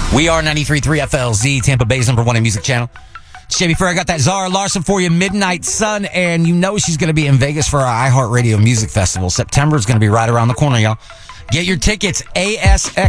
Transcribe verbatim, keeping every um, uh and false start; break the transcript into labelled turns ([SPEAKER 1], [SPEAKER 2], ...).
[SPEAKER 1] We are ninety-three point three F L Z, Tampa Bay's number one in music channel. Jamie Frere, I got that Zara Larson for you, Midnight Sun, and you know she's going to be in Vegas for our iHeartRadio Music Festival. September is going to be right around the corner, y'all. Get your tickets, A S X.